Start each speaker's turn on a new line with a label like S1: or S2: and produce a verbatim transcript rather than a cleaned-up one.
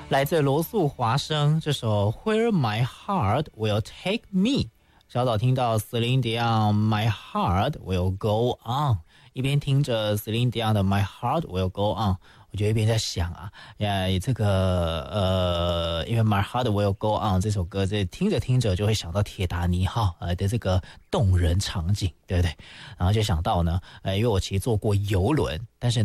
S1: 来自罗素华生这首 Where My Heart Will Take Me。 小早听到 Celine Dion My Heart Will Go On， 一边听着 Celine Dion 的 My Heart Will Go On， 我就一边在想啊，呀，这个呃，因为 My Heart Will Go On 这首歌，这听着听着就会想到铁达尼号呃的这个动人场景，对不对？然后就想到呢，呃，因为我其实坐过游轮，但是